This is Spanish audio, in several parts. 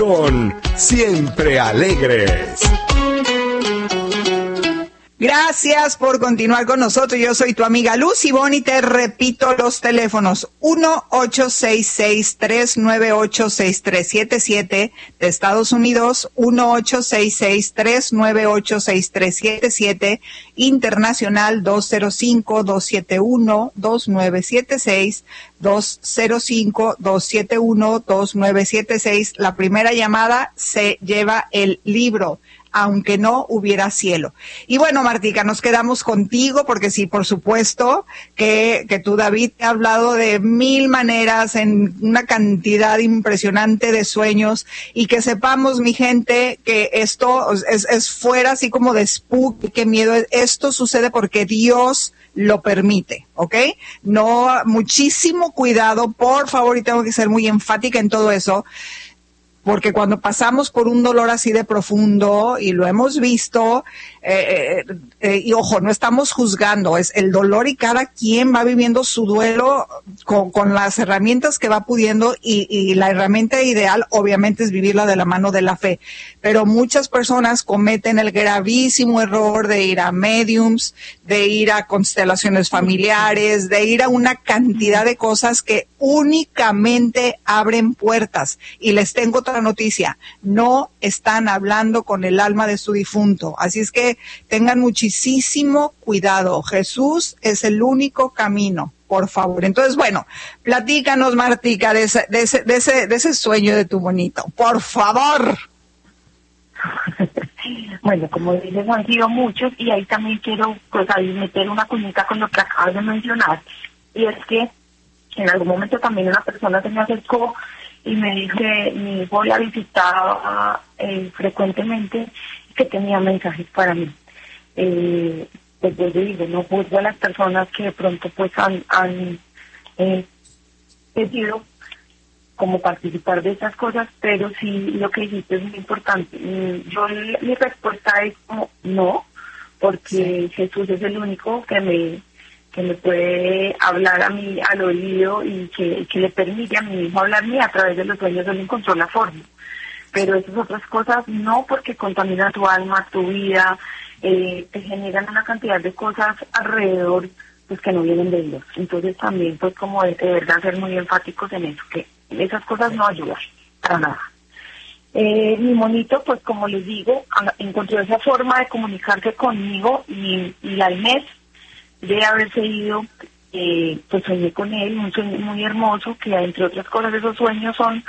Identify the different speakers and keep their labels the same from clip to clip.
Speaker 1: con Siempre Alegres.
Speaker 2: Gracias por continuar con nosotros. Yo soy tu amiga Lucy Boni. Te repito los teléfonos: 1-866-398-6377 de Estados Unidos, 1-866-398-6377 internacional, 205-271-2976, 205-271-2976. La primera llamada se lleva el libro, aunque no hubiera cielo. Y bueno, Martica, nos quedamos contigo porque sí, por supuesto que tú, David, te ha hablado de mil maneras, en una cantidad impresionante de sueños, y que sepamos, mi gente, que esto es fuera así como de spook, qué miedo. Esto sucede porque Dios lo permite, ¿ok? No, muchísimo cuidado, por favor, y tengo que ser muy enfática en todo eso, porque cuando pasamos por un dolor así de profundo, y lo hemos visto, y ojo, no estamos juzgando, es el dolor, y cada quien va viviendo su duelo con las herramientas que va pudiendo, y la herramienta ideal obviamente es vivirla de la mano de la fe. Pero muchas personas cometen el gravísimo error de ir a mediums, de ir a constelaciones familiares, de ir a una cantidad de cosas que únicamente abren puertas. Y les tengo otra noticia: no están hablando con el alma de su difunto. Así es que tengan muchísimo cuidado. Jesús es el único camino, por favor. Entonces, bueno, platícanos, Martica, de ese sueño de tu bonito, por favor.
Speaker 3: Bueno, como dices, han sido muchos, y ahí también quiero pues ahí meter una cuñita con lo que acabas de mencionar, y es que en algún momento también una persona se me acercó y me dijo que mi hijo la visitaba frecuentemente, y que tenía mensajes para mí. Pues yo digo, no juzgo a las personas que de pronto pues han decidido como participar de estas cosas, pero sí lo que dijiste es muy importante. Mi respuesta es como no, porque sí, Jesús es el único que me puede hablar a mí al oído, y que le permite a mi hijo hablarme a través de los sueños. Él encontró la forma. Pero esas otras cosas no, porque contaminan tu alma, tu vida, te generan una cantidad de cosas alrededor pues que no vienen de Dios. Entonces también pues como de verdad ser muy enfáticos en eso, que esas cosas no ayudan para nada. Mi monito, pues como les digo, encontró esa forma de comunicarse conmigo, y al mes de haberse ido, pues soñé con él, un sueño muy hermoso, que entre otras cosas esos sueños son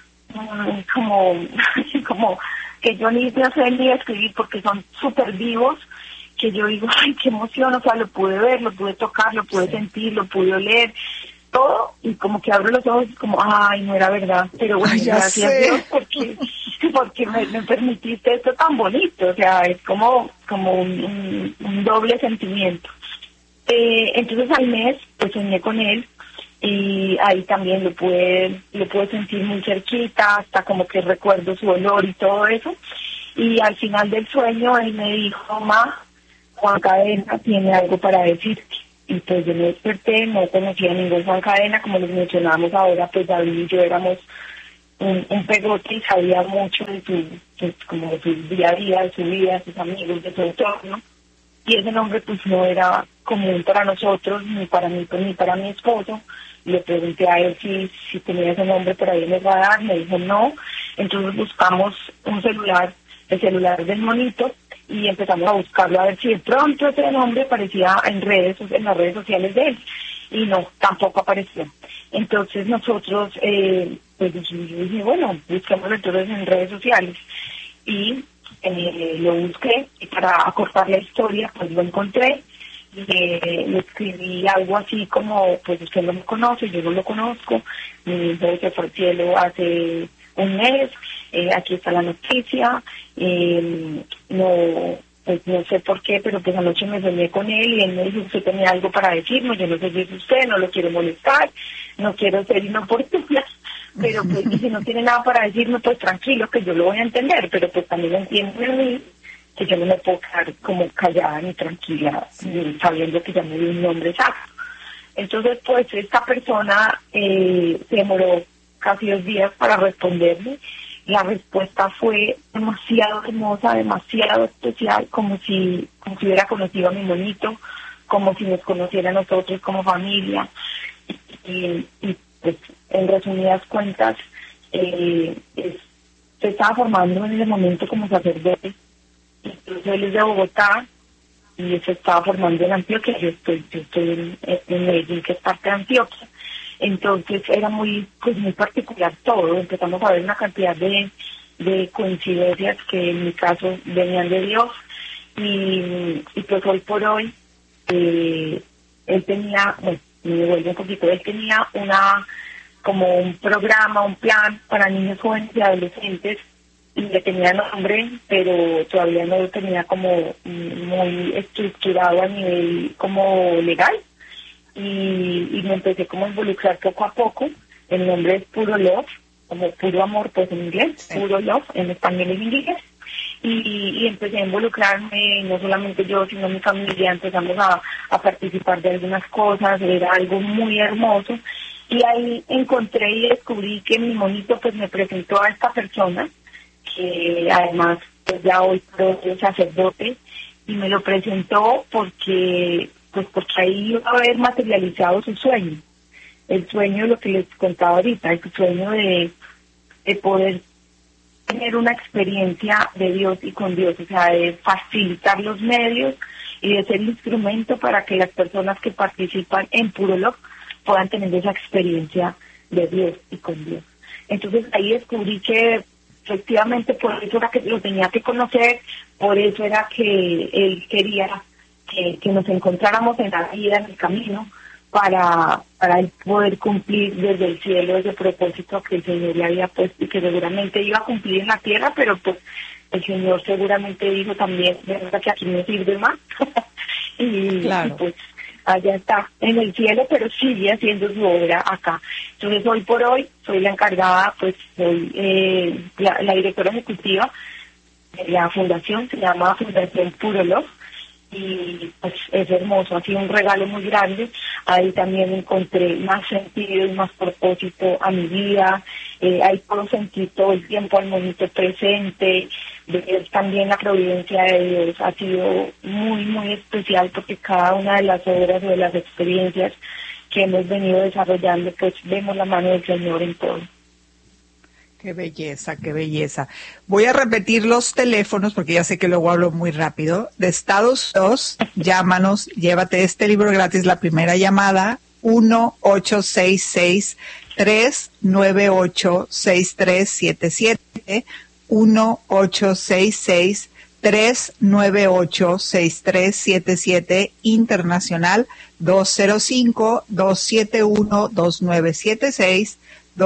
Speaker 3: como que yo ni sé ni escribir, porque son súper vivos, que yo digo, ay, qué emoción, o sea, lo pude ver, lo pude tocar, lo pude sentir, lo pude oler, todo, y como que abro los ojos y como, ay, no era verdad, pero bueno, gracias a Dios porque me permitiste esto tan bonito, o sea, es como un doble sentimiento. Entonces al mes, pues soñé con él, y ahí también lo pude sentir muy cerquita, hasta como que recuerdo su olor y todo eso. Y al final del sueño él me dijo, ma, Juan Cadena tiene algo para decirte. Y pues yo me desperté, no conocía a ningún Juan Cadena, como les mencionamos ahora, pues David y yo éramos un pegote, y sabía mucho de su día a día, de su vida, de sus amigos, de su entorno. Y ese nombre pues no era común para nosotros, ni para mí, pues, ni para mi esposo. Le pregunté a él si tenía ese nombre por ahí en el radar, me dijo no. Entonces buscamos un celular, el celular del monito, y empezamos a buscarlo a ver si de pronto ese nombre aparecía en las redes sociales de él, y no, tampoco apareció. Entonces nosotros, pues yo dije, bueno, busquemos entonces en redes sociales, y lo busqué, y para acortar la historia, pues lo encontré. Le escribí algo así como, pues usted no me conoce, yo no lo conozco, mi hijo se fue al cielo hace un mes, aquí está la noticia, no sé por qué, pero pues anoche me soñé con él, y él me dijo, usted tenía algo para decirme, yo no sé si es usted, no lo quiero molestar, no quiero ser inoportuna, pero pues si no tiene nada para decirme, pues tranquilo, que yo lo voy a entender, pero pues también lo entiendo en mí, que yo no me puedo quedar como callada ni tranquila, sabiendo que ya me dio un nombre exacto. Entonces, pues esta persona se demoró casi 2 días para responderme, la respuesta fue demasiado hermosa, demasiado especial, como si hubiera conocido a mi monito, como si nos conociera a nosotros como familia. Y pues, en resumidas cuentas, se estaba formando en ese momento como sacerdote. Entonces él es de Bogotá y se estaba formando en Antioquia. Yo estoy en Medellín, que es parte de Antioquia. Entonces era muy particular todo. Empezamos a ver una cantidad de coincidencias que en mi caso venían de Dios. Y pues hoy por hoy, él tenía, bueno, me devuelvo un poquito, él tenía como un programa, un plan para niños, jóvenes y adolescentes, y le tenía nombre, pero todavía no lo tenía como muy estructurado a nivel como legal, y me empecé como a involucrar poco a poco. El nombre es Puro Love, como puro amor pues en inglés, sí. Puro Love en español y en inglés, y empecé a involucrarme, no solamente yo, sino mi familia. Empezamos a participar de algunas cosas, era algo muy hermoso, y ahí encontré y descubrí que mi monito pues me presentó a esta persona, que además pues ya hoy es sacerdote, y me lo presentó porque ahí iba a haber materializado su sueño, el sueño de lo que les contaba ahorita, el sueño de poder tener una experiencia de Dios y con Dios, o sea, de facilitar los medios y de ser el instrumento para que las personas que participan en Puro Love puedan tener esa experiencia de Dios y con Dios. Entonces ahí descubrí que efectivamente por eso era que lo tenía que conocer, por eso era que él quería que nos encontráramos en la vida, en el camino, para él poder cumplir desde el cielo ese propósito que el Señor le había puesto y que seguramente iba a cumplir en la tierra, pero pues el Señor seguramente dijo también, de verdad que aquí no sirve más.
Speaker 2: Claro.
Speaker 3: Y pues allá está en el cielo, pero sigue haciendo su obra acá. Entonces hoy por hoy soy la encargada, pues soy la directora ejecutiva de la fundación, se llama Fundación Puro Love, y pues es hermoso, ha sido un regalo muy grande. Ahí también encontré más sentido y más propósito a mi vida. Ahí puedo sentir todo el tiempo al monito presente, ver también la providencia de Dios. Ha sido muy, muy especial, porque cada una de las obras o de las experiencias que hemos venido desarrollando, pues vemos la mano del Señor en todo.
Speaker 2: Qué belleza, qué belleza. Voy a repetir los teléfonos porque ya sé que luego hablo muy rápido. De Estados Unidos, llámanos, llévate este libro gratis, la primera llamada, 1-866-398-6377, 1-866-398-6377, internacional, 205-271-2976,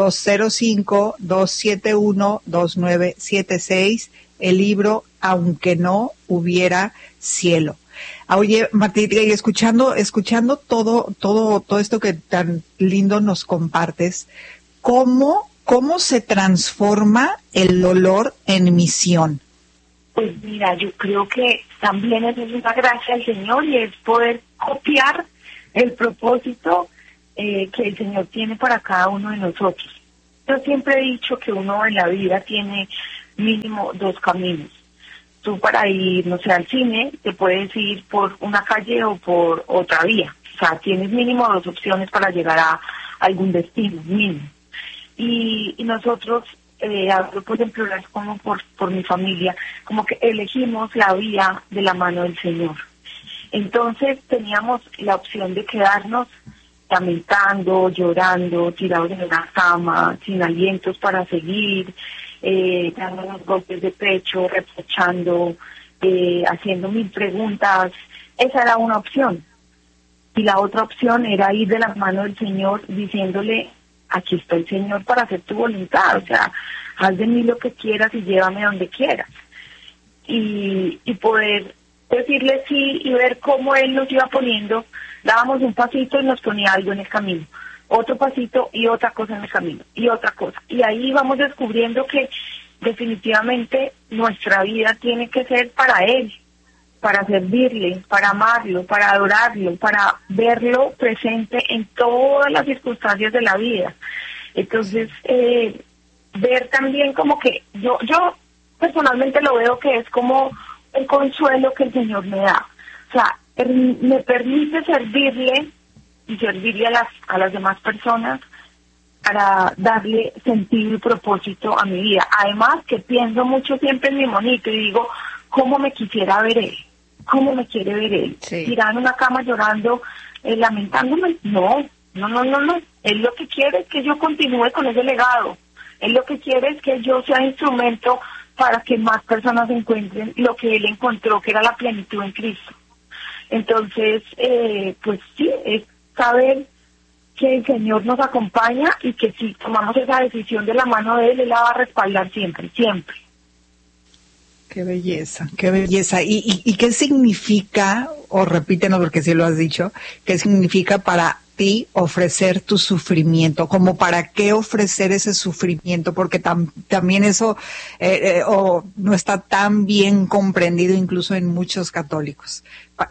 Speaker 2: 205-271-2976, el libro Aunque no hubiera cielo. Oye, Martita, y escuchando todo esto que tan lindo nos compartes, ¿cómo se transforma el dolor en misión?
Speaker 3: Pues mira, yo creo que también eso es una gracia del Señor, y es poder copiar el propósito que el Señor tiene para cada uno de nosotros. Yo siempre he dicho que uno en la vida tiene mínimo dos caminos. Tú para ir, no sé, al cine, te puedes ir por una calle o por otra vía. O sea, tienes mínimo dos opciones para llegar a algún destino, mínimo. Y nosotros, hablo pues en plural como por mi familia, como que elegimos la vía de la mano del Señor. Entonces teníamos la opción de quedarnos lamentando, llorando, tirados en una cama, sin alientos para seguir, dándonos golpes de pecho, reprochando, haciendo mil preguntas. Esa era una opción. Y la otra opción era ir de la mano del Señor diciéndole: aquí estoy, Señor, para hacer tu voluntad. O sea, haz de mí lo que quieras y llévame donde quieras. Y poder decirle sí y ver cómo Él nos iba poniendo. Dábamos un pasito y nos ponía algo en el camino, otro pasito y otra cosa en el camino, y otra cosa. Y ahí vamos descubriendo que definitivamente nuestra vida tiene que ser para Él, para servirle, para amarlo, para adorarlo, para verlo presente en todas las circunstancias de la vida. Entonces, ver también como que yo personalmente lo veo que es como un consuelo que el Señor me da. O sea, me permite servirle y servirle a las demás personas para darle sentido y propósito a mi vida. Además que pienso mucho siempre en mi monito y digo, ¿cómo me quisiera ver él? ¿Cómo me quiere ver él?
Speaker 2: Sí.
Speaker 3: ¿Tirado en una cama llorando, lamentándome? No. Él lo que quiere es que yo continúe con ese legado. Él lo que quiere es que yo sea instrumento para que más personas encuentren lo que él encontró, que era la plenitud en Cristo. Entonces, pues sí, es saber que el Señor nos acompaña y que si tomamos esa decisión de la mano de Él la va a respaldar siempre, siempre.
Speaker 2: Qué belleza, qué belleza. ¿Y qué significa, o repítenos porque sí lo has dicho, qué significa para ti ofrecer tu sufrimiento? ¿Como para qué ofrecer ese sufrimiento? Porque también eso no está tan bien comprendido incluso en muchos católicos.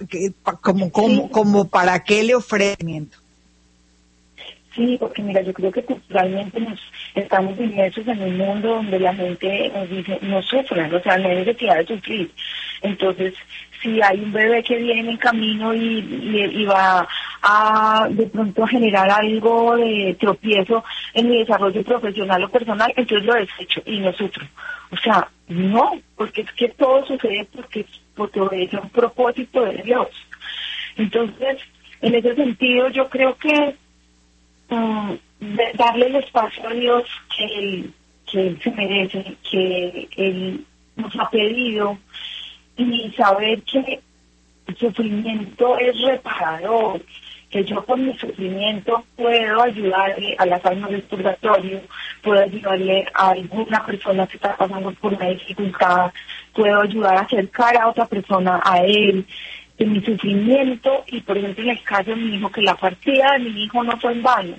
Speaker 2: Como para qué le ofrecimiento.
Speaker 3: Sí, porque mira, yo creo que culturalmente nos estamos inmersos en un mundo donde la gente nos dice, no sufran, o sea, no hay necesidad de sufrir. Entonces, si hay un bebé que viene en camino y va a de pronto a generar algo de tropiezo en mi desarrollo profesional o personal, entonces lo desecho y no sufro. O sea, no, porque es que todo sucede porque obedece a un propósito de Dios. Entonces, en ese sentido, yo creo que darle el espacio a Dios que él se merece, que Él nos ha pedido, y saber que el sufrimiento es reparador, que yo con mi sufrimiento puedo ayudarle a las almas del purgatorio, puedo ayudarle a alguna persona que está pasando por una dificultad, puedo ayudar a acercar a otra persona a Él, de mi sufrimiento. Y por ejemplo en el caso de mi hijo, que la partida de mi hijo no fue en vano,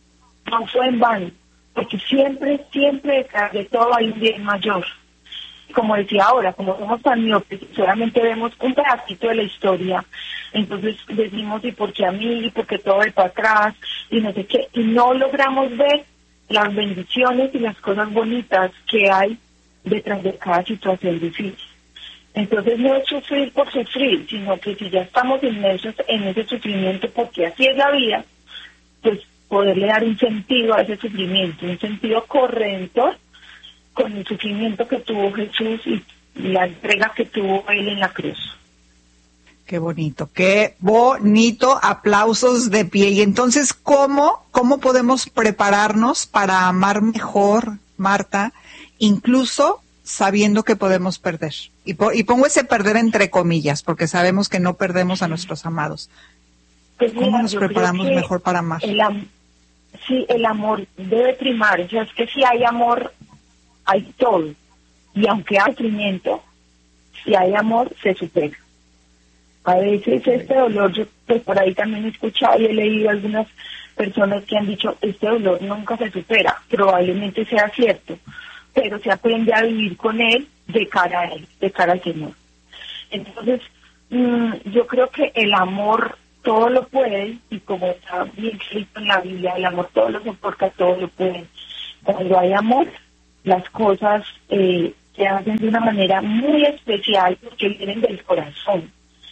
Speaker 3: porque siempre detrás de todo hay un bien mayor. Como decía ahora, como somos tan miopes, solamente vemos un pedacito de la historia, entonces decimos, ¿y por qué a mí? ¿Y por qué todo va para atrás? Y no sé qué, y no logramos ver las bendiciones y las cosas bonitas que hay detrás de cada situación difícil. Entonces no es sufrir por sufrir, sino que si ya estamos inmersos en ese sufrimiento, porque así es la vida, pues poderle dar un sentido a ese sufrimiento, un sentido corrector con el sufrimiento que tuvo Jesús y la entrega que tuvo Él en la cruz.
Speaker 2: Qué bonito, qué bonito, aplausos de pie. Y entonces, ¿cómo podemos prepararnos para amar mejor, Marta, incluso sabiendo que podemos perder? Y pongo ese perder entre comillas, porque sabemos que no perdemos a nuestros amados.
Speaker 3: Pues
Speaker 2: ¿Cómo
Speaker 3: mira,
Speaker 2: nos preparamos mejor para amar?
Speaker 3: Sí, el amor debe primar. O sea, es que si hay amor, hay todo. Y aunque hay sufrimiento, si hay amor, se supera. A veces este dolor, yo pues por ahí también he escuchado y he leído algunas personas que han dicho, este dolor nunca se supera. Probablemente sea cierto, pero se aprende a vivir con él de cara a él, de cara al Señor. Entonces, yo creo que el amor todo lo puede, y como está bien escrito en la Biblia, el amor todo lo soporta, todo lo puede. Cuando hay amor, las cosas se hacen de una manera muy especial porque vienen del corazón.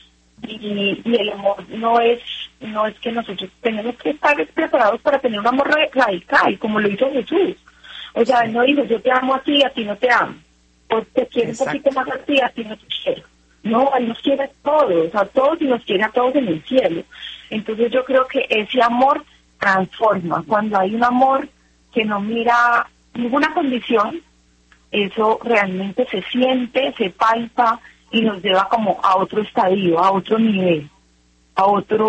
Speaker 3: Y el amor no es que nosotros tenemos que estar preparados para tener un amor radical, como lo hizo Jesús. O sea, Él no dijo, yo te amo a ti no te amo. O te quiero un poquito más a ti no te quiero. No, Él nos quiere a todos, y nos quiere a todos en el cielo. Entonces yo creo que ese amor transforma. Cuando hay un amor que no mira ninguna condición, eso realmente se siente, se palpa y nos lleva como a otro estadio, a otro nivel, a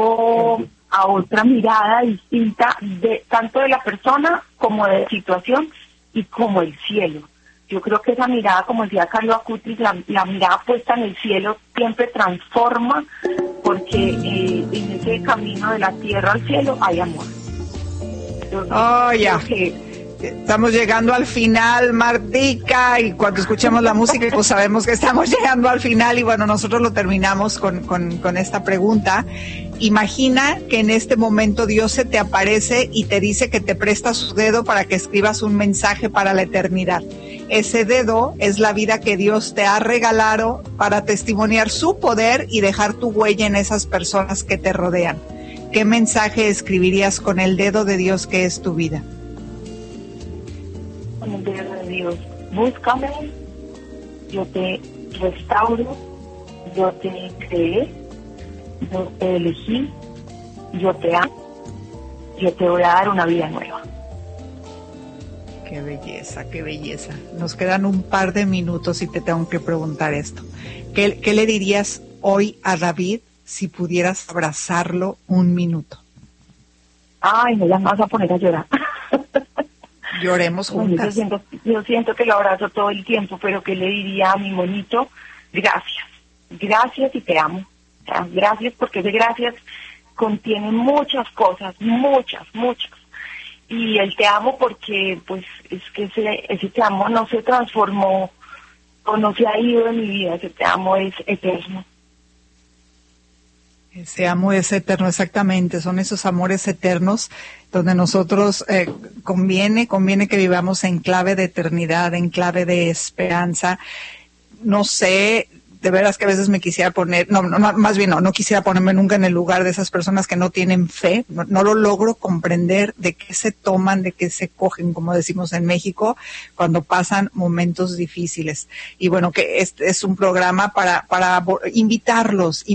Speaker 3: otra mirada distinta tanto de la persona como de la situación y como el cielo. Yo creo que esa mirada, como decía Carlo Acutis, la mirada puesta en el cielo siempre transforma, porque en ese camino de la tierra al cielo hay amor. Entonces,
Speaker 2: ya. Estamos llegando al final, Martica, y cuando escuchemos la música, pues sabemos que estamos llegando al final, y bueno, nosotros lo terminamos con esta pregunta. Imagina que en este momento Dios se te aparece y te dice que te presta su dedo para que escribas un mensaje para la eternidad. Ese dedo es la vida que Dios te ha regalado para testimoniar su poder y dejar tu huella en esas personas que te rodean. ¿Qué mensaje escribirías con el dedo de Dios que es tu vida?
Speaker 3: Con el dedo de Dios, búscame, yo te restauro, yo te creé, yo te elegí, yo te amo, yo te voy a dar una vida nueva.
Speaker 2: Qué belleza, qué belleza. Nos quedan un par de minutos y te tengo que preguntar esto. ¿Qué le dirías hoy a David si pudieras abrazarlo un minuto?
Speaker 3: Ay, me vas a poner a llorar.
Speaker 2: Lloremos juntas.
Speaker 3: Yo siento que lo abrazo todo el tiempo, pero que le diría a mi monito, gracias, gracias y te amo. O sea, gracias, porque ese gracias contiene muchas cosas, muchas. Y el te amo porque pues es que ese te amo no se transformó o no se ha ido de mi vida, ese te amo es eterno.
Speaker 2: Ese amor es eterno, exactamente, son esos amores eternos donde nosotros conviene que vivamos en clave de eternidad, en clave de esperanza. No sé, de veras que a veces me quisiera poner, no quisiera ponerme nunca en el lugar de esas personas que no tienen fe, no lo logro comprender de qué se toman, de qué se cogen, como decimos en México, cuando pasan momentos difíciles. Y bueno, que es un programa para invitarlos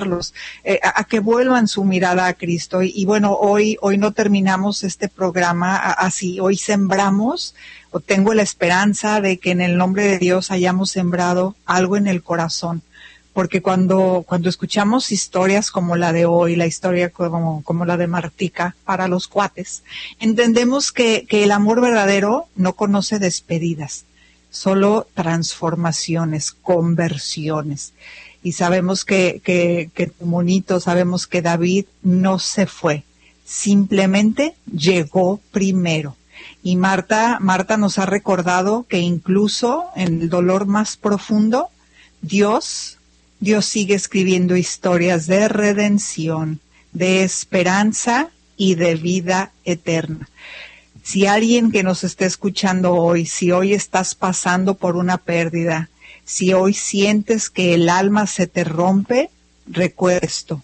Speaker 2: a que vuelvan su mirada a Cristo. Y bueno, hoy no terminamos este programa así, hoy sembramos, o tengo la esperanza de que en el nombre de Dios hayamos sembrado algo en el corazón, porque cuando escuchamos historias como la de hoy, la historia como la de Martica para los cuates, entendemos que el amor verdadero no conoce despedidas, solo transformaciones, conversiones. Y sabemos que tu monito, sabemos que David no se fue, simplemente llegó primero. Y Marta nos ha recordado que incluso en el dolor más profundo, Dios sigue escribiendo historias de redención, de esperanza y de vida eterna. Si alguien que nos esté escuchando hoy, si hoy estás pasando por una pérdida, si hoy sientes que el alma se te rompe, recuerda esto.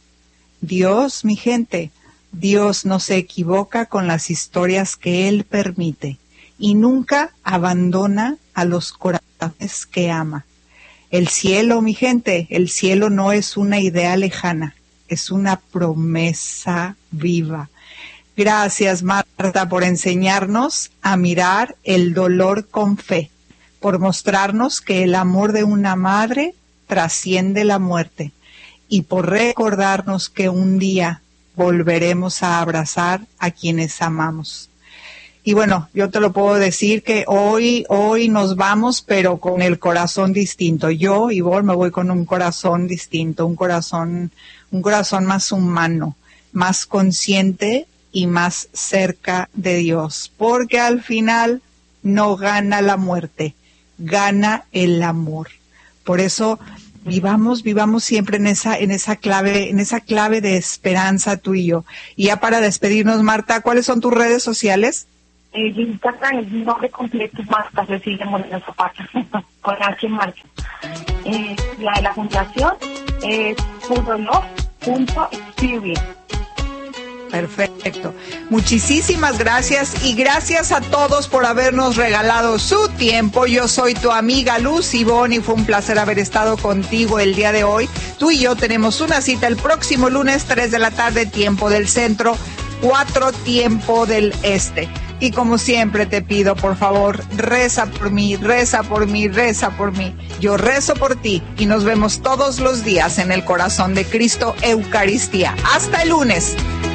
Speaker 2: Dios, mi gente, Dios no se equivoca con las historias que Él permite y nunca abandona a los corazones que ama. El cielo, mi gente, el cielo no es una idea lejana, es una promesa viva. Gracias, Marta, por enseñarnos a mirar el dolor con fe, por mostrarnos que el amor de una madre trasciende la muerte y por recordarnos que un día volveremos a abrazar a quienes amamos. Y bueno, yo te lo puedo decir que hoy nos vamos, pero con el corazón distinto. Yo, Ivonne, me voy con un corazón distinto, un corazón más humano, más consciente y más cerca de Dios. Porque al final no gana la muerte, gana el amor. Por eso vivamos siempre en esa clave de esperanza tú y yo. Y ya para despedirnos, Marta, ¿cuáles son tus redes sociales?
Speaker 3: Instagram es mi nombre completo, Marta Cecilia Moreno Zapata, con H en marcha. La de la fundación es purolove.experience.
Speaker 2: Perfecto. Muchísimas gracias y gracias a todos por habernos regalado su tiempo. Yo soy tu amiga Luz Ivonne y fue un placer haber estado contigo el día de hoy. Tú y yo tenemos una cita el próximo lunes, 3 de la tarde, tiempo del centro, 4 tiempo del este. Y como siempre te pido, por favor, reza por mí, reza por mí, reza por mí. Yo rezo por ti y nos vemos todos los días en el corazón de Cristo, Eucaristía. Hasta el lunes.